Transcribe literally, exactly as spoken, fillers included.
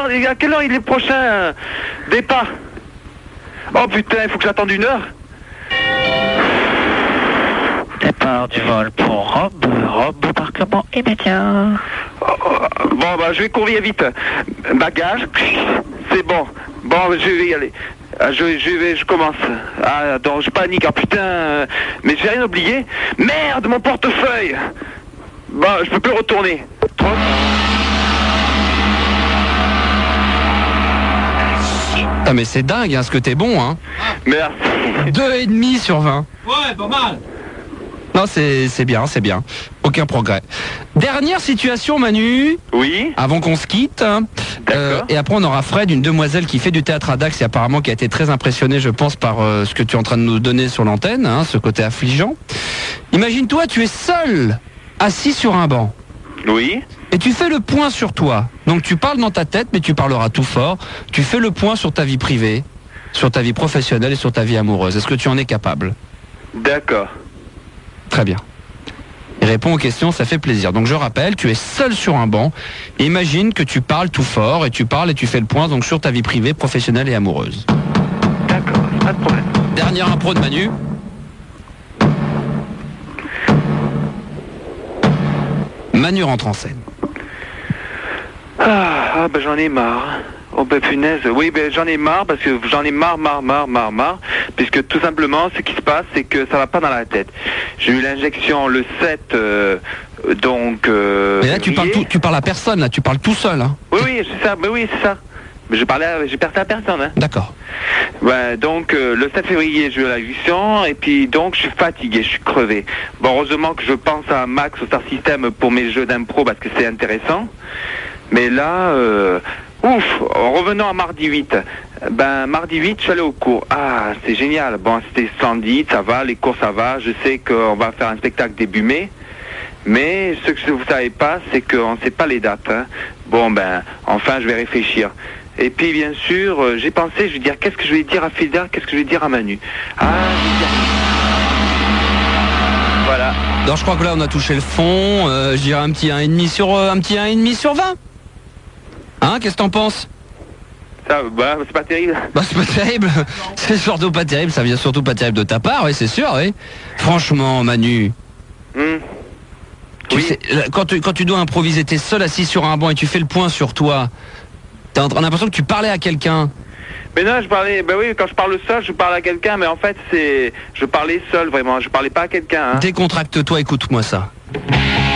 heure, à quelle heure il est le prochain euh, départ? Oh putain, il faut que j'attende une heure. Départ du vol pour Rome, Rome, embarquement immédiat. Oh, oh, bon, bah, je vais courir vite. Bagage, c'est bon. Bon, je vais y aller. Ah, je, je vais, je commence. Ah, donc je panique. Ah putain, euh, mais j'ai rien oublié. Merde, mon portefeuille. Bon, je peux plus retourner. Trop. Ah mais c'est dingue, hein, ce que t'es bon, hein. Merci. Deux et demi sur vingt. Ouais, pas mal. Non, c'est c'est bien, c'est bien. Aucun progrès. Dernière situation, Manu. Oui. Avant qu'on se quitte. Hein. Euh, et après, on aura Fred, une demoiselle qui fait du théâtre à Dax et apparemment qui a été très impressionnée, je pense, par euh, ce que tu es en train de nous donner sur l'antenne, hein, ce côté affligeant. Imagine-toi, tu es seul, assis sur un banc. Oui. Et tu fais le point sur toi. Donc tu parles dans ta tête, mais tu parleras tout fort. Tu fais le point sur ta vie privée, sur ta vie professionnelle et sur ta vie amoureuse. Est-ce que tu en es capable? D'accord. Très bien. Et réponds aux questions, ça fait plaisir. Donc je rappelle, tu es seul sur un banc. Et imagine que tu parles tout fort et tu parles et tu fais le point donc sur ta vie privée, professionnelle et amoureuse. D'accord, pas de problème. Dernière impro de Manu. Manu rentre en scène. Ah, ah ben j'en ai marre. Oh ben punaise, oui ben j'en ai marre parce que j'en ai marre, marre, marre, marre, marre, puisque tout simplement ce qui se passe c'est que ça va pas dans la tête. J'ai eu l'injection le sept, euh, donc... Euh, Mais là tu parles, tout, tu parles à personne, là tu parles tout seul. Hein. Oui, oui, c'est ça, mais oui c'est ça. Mais je parlais, à, j'ai perdu à personne. Hein. D'accord. Ouais, donc euh, le sept février j'ai eu l'injection et puis donc je suis fatigué, je suis crevé. Bon heureusement que je pense à Max au Star System pour mes jeux d'impro parce que c'est intéressant. Mais là... Euh, Ouf, revenons à mardi huit. Ben, mardi huit, je suis allé au cours. Ah, c'est génial. Bon, c'était splendide, ça va, les cours, ça va. Je sais qu'on va faire un spectacle début mai. Mais ce que vous savez pas, c'est qu'on ne sait pas les dates. Hein. Bon, ben, enfin, je vais réfléchir. Et puis, bien sûr, euh, j'ai pensé, je vais dire, qu'est-ce que je vais dire à Fida, qu'est-ce que je vais dire à Manu? Ah, je vais dire... Voilà. Alors, je crois que là, on a touché le fond. Euh, je dirais un petit un virgule cinq sur, euh, un petit un virgule cinq sur vingt. Hein, qu'est-ce que t'en penses? Ça, bah, c'est pas terrible. Bah, c'est pas terrible. C'est surtout pas terrible. Ça vient surtout pas terrible de ta part, oui, c'est sûr, oui. Franchement, Manu. Mmh. Tu Oui. sais, quand tu, quand tu dois improviser, t'es seul assis sur un banc et tu fais le point sur toi. T'as l'impression que tu parlais à quelqu'un. Mais non, je parlais, ben oui, quand je parle seul, je parle à quelqu'un, mais en fait, c'est, je parlais seul, vraiment, je parlais pas à quelqu'un, hein. Décontracte-toi, écoute-moi ça.